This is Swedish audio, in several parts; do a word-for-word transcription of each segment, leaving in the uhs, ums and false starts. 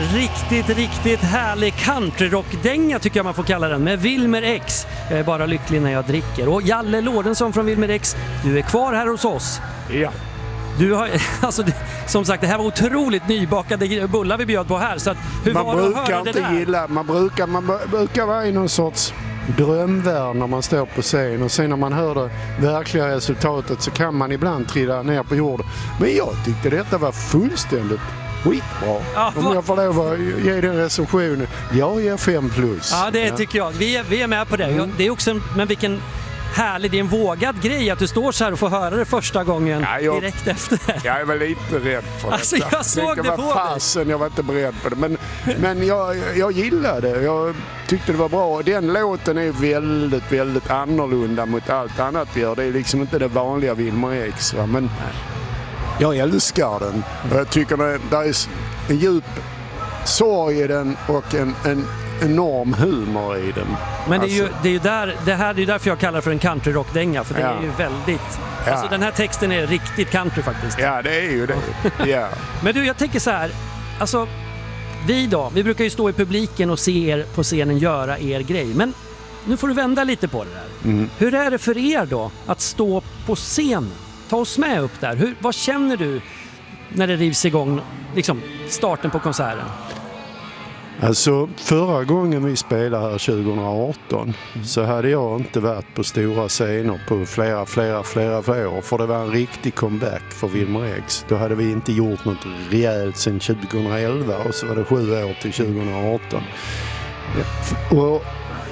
riktigt, riktigt härlig countryrockdänga tycker jag man får kalla den, med Wilmer X. Jag är bara lycklig när jag dricker. Och Jalle Lorentzon från Wilmer X, du är kvar här hos oss. Ja. Du har, alltså, som sagt, det här var otroligt nybakade bullar vi bjöd på här. Så att, hur man var det att brukar höra det inte där? gilla, man brukar, man brukar vara i någon sorts drömvärld när man står på scen, och sen när man hör det verkliga resultatet så kan man ibland trilla ner på jorden. Men jag tyckte detta var fullständigt skitbra. Ja, om jag får lov att ge den recensionen. Jag ger fem plus. Ja, det ja. tycker jag. Vi är, vi är med på det. Mm. Det är också en, men vilken härlig, det är en vågad grej att du står så här och får höra det första gången ja, jag, direkt efter. Jag är väl lite rädd för alltså, detta. Jag såg det, det på fasen, jag var inte beredd på det. Men, men jag, jag gillade det. Jag tyckte det var bra. Den låten är väldigt, väldigt annorlunda mot allt annat vi gör. Det är liksom inte det vanliga Wilmer X. Va? Men jag älskar den. Och jag tycker det, det är en djup sorg i den och en, en enorm humor i den. Men det är ju, alltså. det är ju där, det här det är därför jag kallar det för en countryrockdänga, för det ja. är ju väldigt, ja. alltså den här texten är riktigt country faktiskt. Ja, det är ju det. Ja. Men du, jag tänker så här, alltså vi då, vi brukar ju stå i publiken och se er på scenen göra er grej, men nu får du vända lite på det där. Mm. Hur är det för er då att stå på scenen? Ta oss med upp där. Hur, vad känner du när det rivs igång, liksom starten på konserten? Alltså förra gången vi spelade här tjugo arton mm. så hade jag inte varit på stora scener på flera, flera, flera, flera år. För det var en riktig comeback för Wilmer X. Då hade vi inte gjort något rejält sedan tjugo elva och så var det sju år till tjugo arton. Och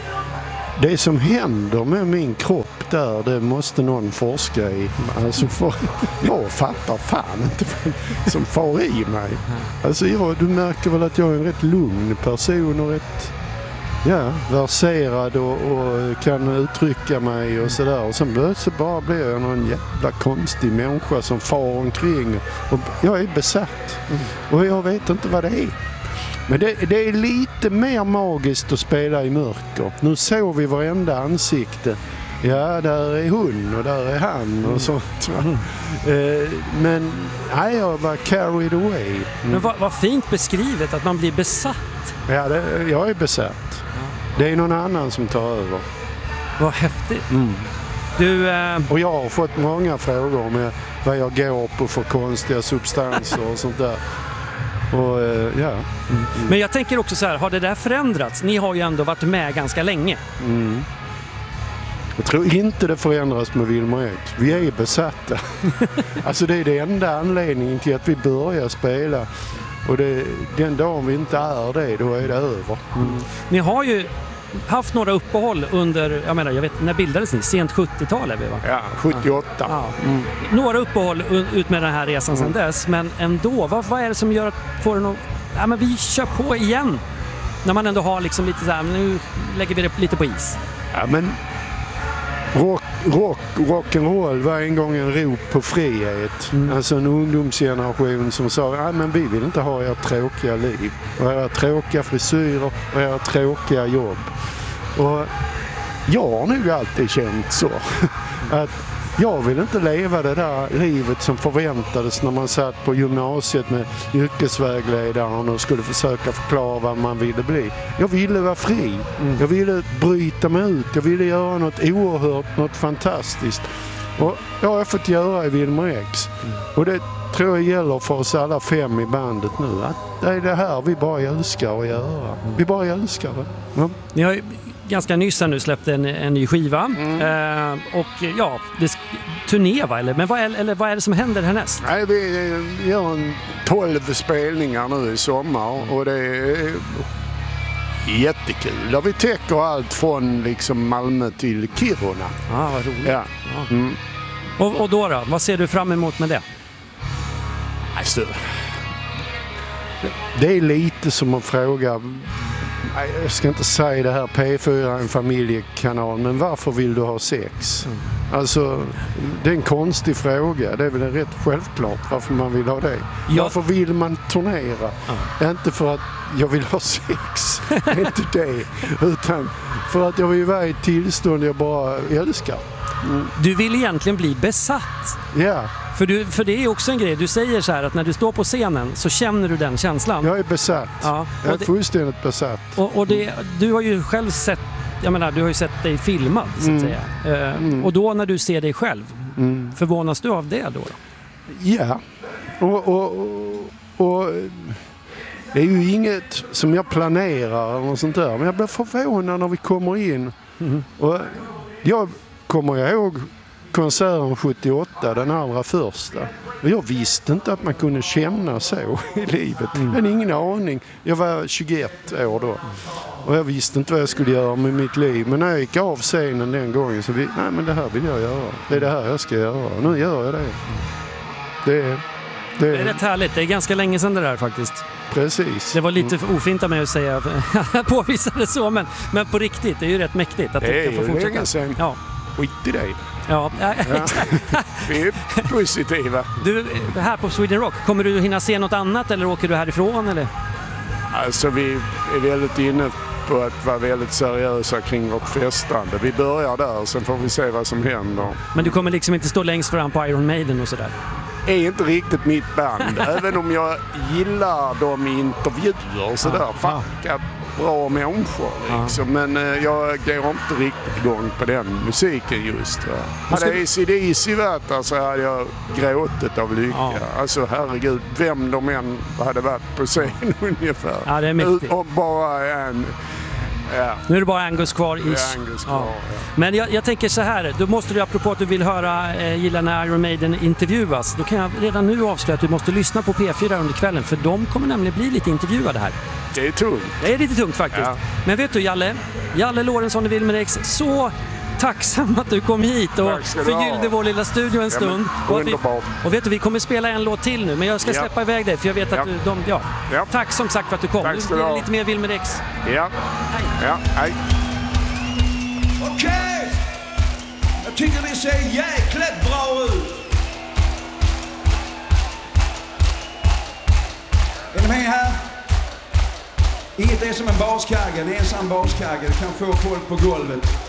det som händer med min kropp där, det måste någon forska i. Alltså för, jag fattar fan inte som far i mig. Alltså jag, du märker väl att jag är en rätt lugn person och rätt ja, verserad och, och kan uttrycka mig och sådär. Och sen plötsligt bara blir jag någon jävla konstig människa som far omkring. Och jag är besatt. Och jag vet inte vad det är. Men det, det är lite mer magiskt att spela i mörker. Nu såg vi varenda ansikte. Ja, där är hon och där är han och sånt. Mm. Eh, men nej, jag var carried away. Mm. Men vad, vad fint beskrivet att man blir besatt. Ja, det, jag är besatt. Ja. Det är någon annan som tar över. Vad häftigt. Mm. Du, eh... Och jag har fått många frågor om vad jag går på för konstiga substanser och sånt där. Och, ja. Mm. Men jag tänker också så här, har det där förändrats? Ni har ju ändå varit med ganska länge. Mm. Jag tror inte det förändras med Wilmer X. Vi är besatta. Alltså det är det enda anledningen till att vi börjar spela. Och det, den dagen vi inte är det, då är det över. Mm. Ni har ju haft några uppehåll under, jag menar, jag vet, när bildades ni? Sent sjuttiotal är vi, va? Ja, sjuttioåtta. Ja. Mm. Några uppehåll ut med den här resan mm. sedan dess, men ändå, vad, vad är det som gör att får det någon, ja men vi kör på igen när man ändå har liksom lite så här, nu lägger vi det lite på is. Ja, men rock, rock, rock'n'roll var en gång en rop på frihet. Mm. Alltså en ungdomsgeneration som sa, ja men vi vill inte ha era tråkiga liv och era tråkiga frisyrer och era tråkiga jobb. Och jag har nog alltid känt så att jag vill inte leva det där livet som förväntades när man satt på gymnasiet med yrkesvägledaren och skulle försöka förklara vad man ville bli. Jag ville vara fri. Mm. Jag ville bryta mig ut. Jag ville göra något oerhört, något fantastiskt. Och jag har fått göra i Wilmer X. Mm. Och det tror jag gäller för oss alla fem i bandet nu. Att det är det här vi bara älskar att göra. Mm. Vi bara älskar det. Ja. Ni har ju ganska nyss nu släppt en, en ny skiva. Mm. Eh, och ja, det turné va? Eller, men vad är, eller vad är det som händer härnäst? Nej, vi gör en tolv spelningar nu i sommar och det är jättekul. Där vi täcker allt från liksom Malmö till Kiruna. Ja, vad roligt. Ja. Ja. Mm. Och, och då då? Vad ser du fram emot med det? Alltså, det är lite som att fråga, jag ska inte säga det här, P fyra är en familjekanal, men varför vill du ha sex? Mm. Alltså, det är en konstig fråga. Det är väl rätt självklart varför man vill ha det. Ja. Varför vill man turnera? Mm. Inte för att jag vill ha sex, inte det. Utan för att jag vill vara i ett tillstånd jag bara älskar. Mm. Du vill egentligen bli besatt. Ja. För, du, för det är också en grej, du säger så här att när du står på scenen så känner du den känslan. Jag är besatt. Ja, jag är det, fullständigt besatt. Och, och det, du har ju själv sett, jag menar, du har ju sett dig filmad så att mm. säga. Uh, mm. Och då när du ser dig själv, mm. förvånas du av det då? då? Ja, och, och, och, och det är ju inget som jag planerar eller något sånt där. Men jag blir förvånad när vi kommer in. Mm. Och jag kommer ihåg konserten sjuttioåtta, den allra första. Och jag visste inte att man kunde känna så i livet. Mm. Jag hade ingen aning. Jag var tjugoett år då. Och jag visste inte vad jag skulle göra med mitt liv. Men när jag gick av scenen den gången så vi, nej men det här vill jag göra. Det är det här jag ska göra. Nu gör jag det. Det är, det är, det är rätt härligt. Det är ganska länge sedan det där faktiskt. Precis. Det var lite ofint av mig att säga påvisa det så, men, men på riktigt, det är ju rätt mäktigt att det kan få fortsätta. Det är länge sedan. Ja. Skit i dig. Ja, ja. Vi är positiva. Du, här på Sweden Rock, kommer du hinna se något annat eller åker du härifrån? Eller? Alltså vi är väldigt inne på att vara väldigt seriösa kring vårt festande. Vi börjar där, sen får vi se vad som händer. Men du kommer liksom inte stå längst fram på Iron Maiden och sådär? Är inte riktigt mitt band. Även om jag gillar dem i intervjuer och sådär. Ja, ja. Bra människor liksom. Ja. Men eh, jag går inte riktigt igång på den musiken just. Va? Hade A C D C varit där så hade jag gråtit av lycka. Ja. Alltså herregud, vem de än hade varit på scen ungefär. Ja, det är mäktigt. Och bara en... Ja. Nu är det bara Angus kvar. Ish. Angus kvar ja. Ja. Men jag, jag tänker så här, då måste du, apropå att du vill höra eh, gilla när Iron Maiden intervjuas, då kan jag redan nu avslöja att du måste lyssna på P fyra under kvällen, för de kommer nämligen bli lite intervjuade här. Det är tungt. Det är lite tungt faktiskt. Ja. Men vet du Jalle, Jalle Lorentzon i Wilmer X, så tacksam att du kom hit och förgyllde vår lilla studio en stund. Ja, och, vi, och vet du, vi kommer spela en låt till nu, men jag ska ja. släppa iväg dig för jag vet att ja. du, de, ja. Ja. Tack som sagt för att du kom. Tack Nu blir det lite mer Wilmer X. Ja. Hej. Ja, hej. Okej! Okay. Jag tycker det ser jäkligt bra ut. Är ni med här? Inget är som en baskagge, en ensam baskagge. Du kan få folk på golvet.